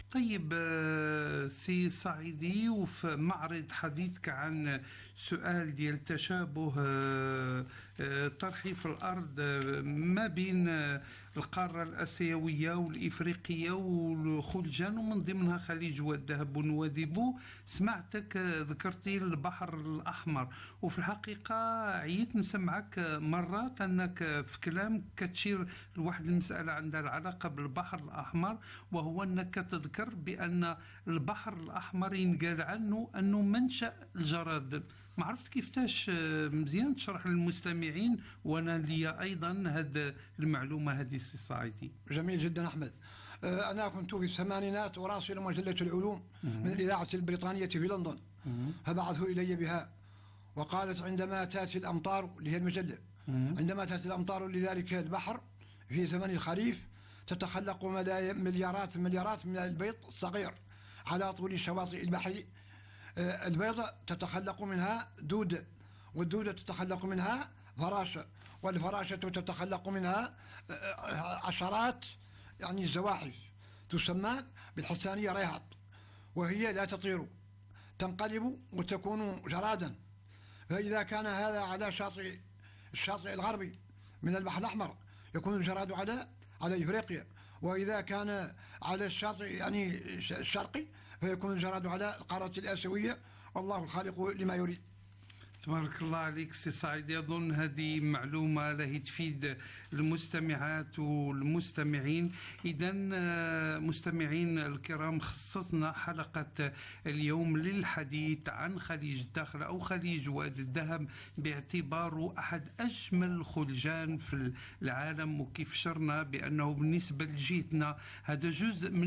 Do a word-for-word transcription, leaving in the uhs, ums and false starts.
طيب آه، سي صعيدي، وفي معرض حديثك عن سؤال ديال تشابه آه، آه، طرحي في الأرض آه، ما بين آه، القارة الآسيوية والإفريقية والخلجان، ومن ضمنها خليج والذهب ونواديبو. سمعتك آه، ذكرتي البحر الأحمر، وفي الحقيقة عييت نسمعك مرات أنك في كلام كتشير لواحد المسألة عندها العلاقة بالبحر الأحمر، وهو أنك تذكر بأن البحر الأحمر ينقال عنه أنه منشأ الجراد. ما عرفت كيفتاش مزيان تشرح للمستمعين، وأنا لي أيضا هذه المعلومة هذه سي صعيدي. جميل جدا أحمد. أنا كنت في الثمانينات أراسل مجلة العلوم من الإذاعة البريطانية في لندن، فبعثوا إلي بها وقالت عندما تأتي الأمطار، اللي هي المجلة، عندما تأتي الأمطار لذلك البحر في زمن الخريف تتخلق مليارات مليارات من البيض الصغير على طول شواطئ البحر. البيضة تتخلق منها دودة، والدودة تتخلق منها فراشة، والفراشة تتخلق منها عشرات يعني الزواحف تسمى بالحسانية ريهط، وهي لا تطير، تنقلب وتكون جرادا. فإذا كان هذا على شاطئ الشاطئ الغربي من البحر الأحمر يكون الجراد على على إفريقيا، وإذا كان على الشاطئ يعني الشرقي فيكون الجراد على القارة الآسيوية، والله الخالق لما يريد. تبارك الله عليك سي سعيد. أظن هذه معلومة له تفيد المستمعات والمستمعين. إذا مستمعين الكرام، خصصنا حلقة اليوم للحديث عن خليج الداخل أو خليج وادي الذهب باعتباره أحد أجمل الخلجان في العالم، وكيف شرنا بأنه بالنسبة لجهتنا هذا جزء من